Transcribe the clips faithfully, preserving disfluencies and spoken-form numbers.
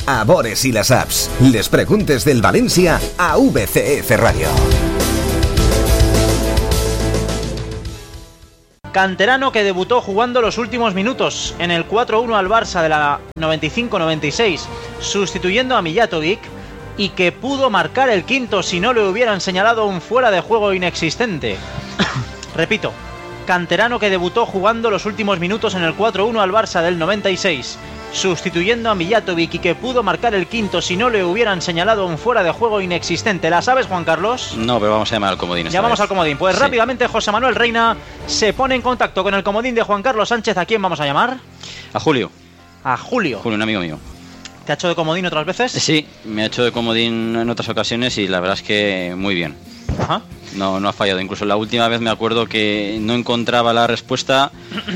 a Bores y las apps. Les preguntes del Valencia a V C F Radio. Canterano que debutó jugando los últimos minutos en el cuatro uno al Barça de la noventa y cinco noventa y seis, sustituyendo a Mijatovic, y que pudo marcar el quinto si no le hubieran señalado un fuera de juego inexistente. Repito, canterano que debutó jugando los últimos minutos en el cuatro uno al Barça del noventa y seis, sustituyendo a Mijatovic, y que pudo marcar el quinto si no le hubieran señalado un fuera de juego inexistente. ¿La sabes, Juan Carlos? No, pero vamos a llamar al comodín. Llamamos vez. al comodín. Pues sí. Rápidamente José Manuel Reina se pone en contacto con el comodín de Juan Carlos Sánchez. ¿A quién vamos a llamar? A Julio. A Julio. Julio, un amigo mío. ¿Te ha hecho de comodín otras veces? Sí, me ha hecho de comodín en otras ocasiones y la verdad es que muy bien. Ajá. No, no ha fallado. Incluso la última vez me acuerdo que no encontraba la respuesta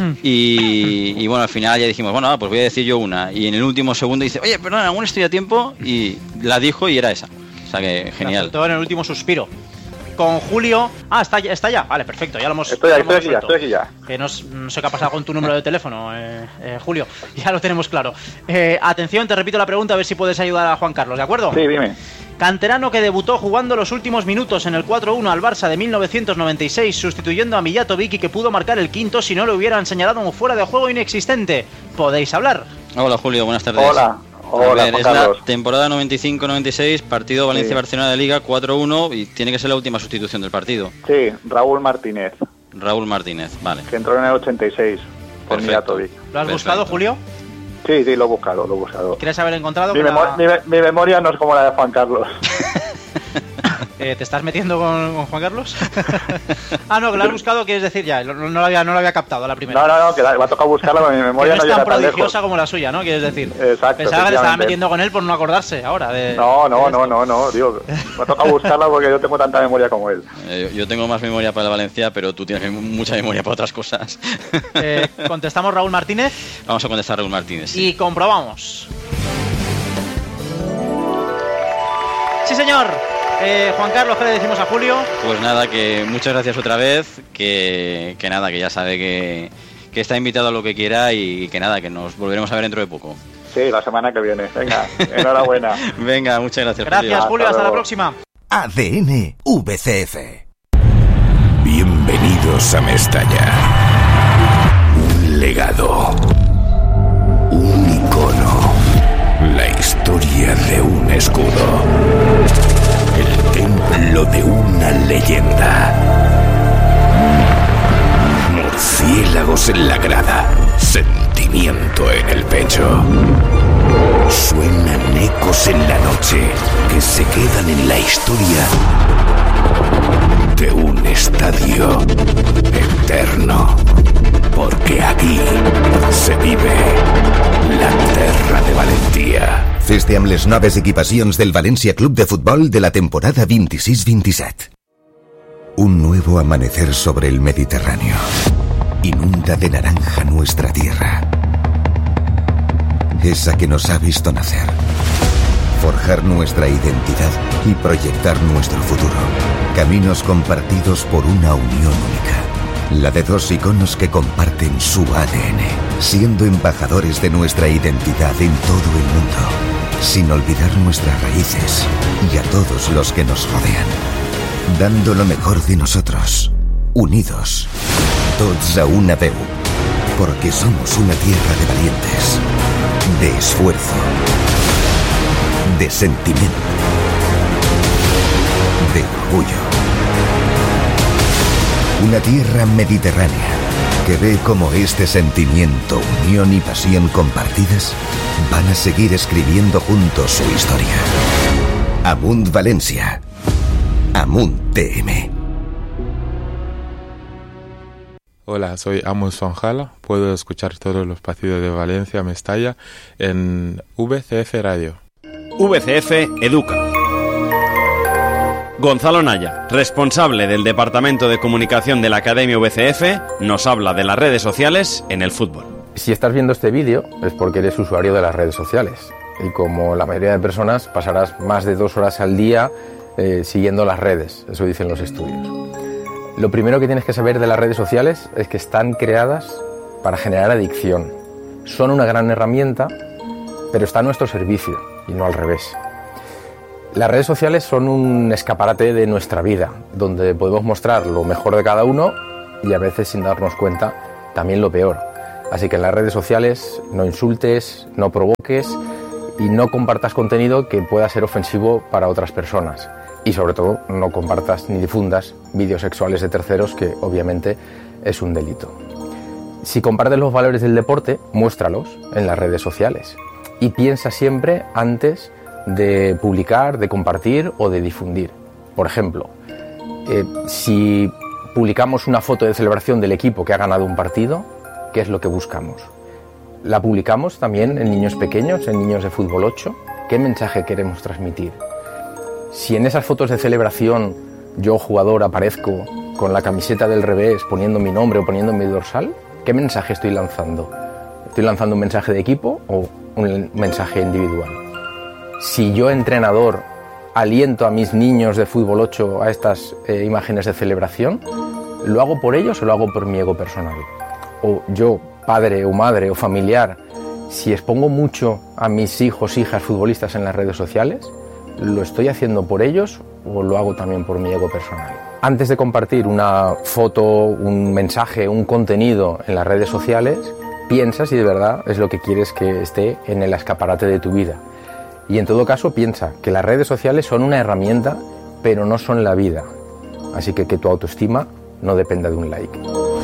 y, y bueno, al final ya dijimos, bueno, pues voy a decir yo una. Y en el último segundo dice, oye, perdón, aún estoy a tiempo, y la dijo y era esa. O sea que genial. Todo en el último suspiro. Con Julio... Ah, está, está ya. Vale, perfecto, ya lo hemos... Estoy, ya estoy aquí ya, estoy aquí ya. Que no, no sé qué ha pasado con tu número de teléfono, eh, eh, Julio. Ya lo tenemos claro. Eh, atención, te repito la pregunta, a ver si puedes ayudar a Juan Carlos, ¿de acuerdo? Sí, dime. Canterano que debutó jugando los últimos minutos en el cuatro uno al Barça de mil novecientos noventa y seis, sustituyendo a Mijatovic, y que pudo marcar el quinto si no le hubieran señalado un fuera de juego inexistente. ¿Podéis hablar? Hola, Julio, buenas tardes. Hola. Hola, a ver, Juan es Carlos. la temporada noventa y cinco noventa y seis, partido Valencia-Barcelona de Liga cuatro uno, y tiene que ser la última sustitución del partido. Sí, Raúl Martínez. Raúl Martínez, vale. Que entró en el ochenta y seis por Mijatovic. ¿Lo has Perfecto. buscado, Julio? Sí, sí, lo he buscado, lo he buscado. ¿Quieres haber encontrado? Mi, que memo- la... mi, me- mi memoria no es como la de Juan Carlos. Eh, ¿Te estás metiendo con, con Juan Carlos? Ah, no, que lo has buscado, quieres decir ya. No, no, lo, había, no lo había captado a la primera. No, no, no, que la, va a tocar buscarla, porque mi Que memoria no no es tan llega tan lejos. prodigiosa como la suya, ¿no? Quieres decir. Exacto, Pensaba que te estaba efectivamente. metiendo con él por no acordarse ahora. De, No, no, de no, esto. no, no, digo, va a tocar buscarla porque yo tengo tanta memoria como él. Eh, yo, yo tengo más memoria para el Valencia, pero tú tienes mucha memoria para otras cosas. Eh, contestamos Raúl Martínez Vamos a contestar a Raúl Martínez. Sí. y comprobamos. Sí, señor. Eh, Juan Carlos, ¿qué le decimos a Julio? Pues nada, que muchas gracias otra vez, que, que nada, que ya sabe que, que está invitado a lo que quiera y que nada, que nos volveremos a ver dentro de poco. Sí, la semana que viene. Venga, enhorabuena. Venga, muchas gracias. Gracias, Julio. Julio. Hasta luego. la próxima. A D N V C F. Bienvenidos a Mestalla. Un legado. Un icono. La historia de un escudo. El templo de una leyenda. Murciélagos en la grada. Sentimiento en el pecho. Suenan ecos en la noche que se quedan en la historia de un estadio eterno, porque aquí se vive la terra de Valentía. Feste amb les noves equipacions del Valencia Club de Fútbol de la temporada veintiséis veintisiete. Un nuevo amanecer sobre el Mediterráneo. Inunda de naranja nuestra tierra. Esa que nos ha visto nacer. Forjar nuestra identidad y proyectar nuestro futuro. Caminos compartidos por una unión única. La de dos iconos que comparten su A D N, siendo embajadores de nuestra identidad en todo el mundo, sin olvidar nuestras raíces y a todos los que nos rodean. Dando lo mejor de nosotros, unidos, tots a una veu, porque somos una tierra de valientes, de esfuerzo, de sentimiento, de orgullo. Una tierra mediterránea que ve como este sentimiento, unión y pasión compartidas van a seguir escribiendo juntos su historia. Amunt Valencia. Amunt T M. Hola, soy Amos Fanjala. Puedo escuchar todos los partidos de Valencia, Mestalla en V C F Radio. V C F Educa. Gonzalo Naya, responsable del Departamento de Comunicación de la Academia V C F, nos habla de las redes sociales en el fútbol. Si estás viendo este vídeo es porque eres usuario de las redes sociales y como la mayoría de personas pasarás más de dos horas al día eh, siguiendo las redes, eso dicen los estudios. Lo primero que tienes que saber de las redes sociales es que están creadas para generar adicción. Son una gran herramienta, pero está a nuestro servicio. y no al revés. Las redes sociales son un escaparate de nuestra vida, donde podemos mostrar lo mejor de cada uno y a veces, sin darnos cuenta, también lo peor. Así que en las redes sociales no insultes, no provoques y no compartas contenido que pueda ser ofensivo para otras personas. Y sobre todo, no compartas ni difundas vídeos sexuales de terceros, que obviamente es un delito. Si compartes los valores del deporte, muéstralos en las redes sociales. Y piensa siempre antes de publicar, de compartir o de difundir. Por ejemplo, eh, si publicamos una foto de celebración del equipo que ha ganado un partido, ¿qué es lo que buscamos? ¿La publicamos también en niños pequeños, en niños de fútbol ocho? ¿Qué mensaje queremos transmitir? Si en esas fotos de celebración yo, jugador, aparezco con la camiseta del revés, poniendo mi nombre o poniendo mi dorsal, ¿qué mensaje estoy lanzando? ¿Estoy lanzando un mensaje de equipo o un mensaje individual? Si yo, entrenador, aliento a mis niños de fútbol ocho a estas eh, imágenes de celebración, ¿lo hago por ellos o lo hago por mi ego personal? O yo, padre o madre o familiar, si expongo mucho a mis hijos, hijas futbolistas en las redes sociales, ¿lo estoy haciendo por ellos o lo hago también por mi ego personal? Antes de compartir una foto, un mensaje, un contenido en las redes sociales, piensa si de verdad es lo que quieres que esté en el escaparate de tu vida. Y en todo caso, piensa que las redes sociales son una herramienta, pero no son la vida. Así que que tu autoestima no dependa de un like.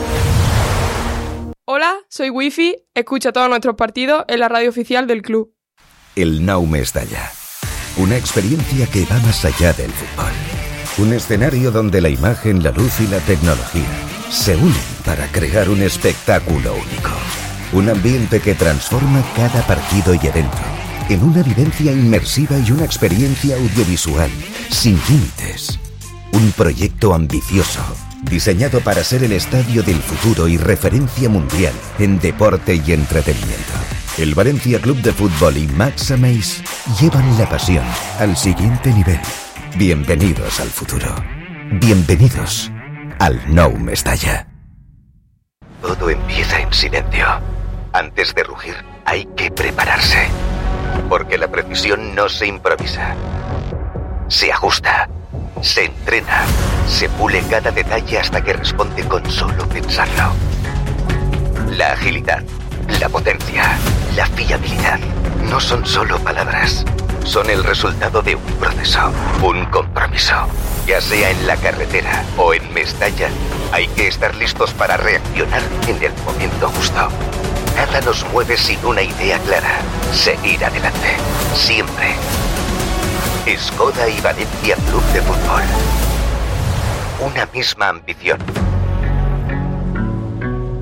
Hola, soy Wifi, escucha todos nuestros partidos en la radio oficial del club. El Nou Mestalla. Una experiencia que va más allá del fútbol. Un escenario donde la imagen, la luz y la tecnología se unen para crear un espectáculo único. Un ambiente que transforma cada partido y evento en una vivencia inmersiva y una experiencia audiovisual sin límites. Un proyecto ambicioso, diseñado para ser el estadio del futuro y referencia mundial en deporte y entretenimiento. El Valencia Club de Fútbol y Max Ameis llevan la pasión al siguiente nivel. Bienvenidos al futuro. Bienvenidos al Nou Mestalla. Todo empieza en silencio. Antes de rugir, hay que prepararse. Porque la precisión no se improvisa. Se ajusta, se entrena, se pule cada detalle hasta que responde con solo pensarlo. La agilidad, la potencia, la fiabilidad no son solo palabras. Son el resultado de un proceso, un compromiso. Ya sea en la carretera o en Mestalla, hay que estar listos para reaccionar en el momento justo. Nada nos mueve sin una idea clara. Seguir adelante. Siempre. Skoda y Valencia Club de Fútbol. Una misma ambición.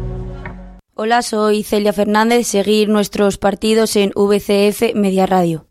Hola, soy Celia Fernández. Seguir nuestros partidos en V C F Media Radio.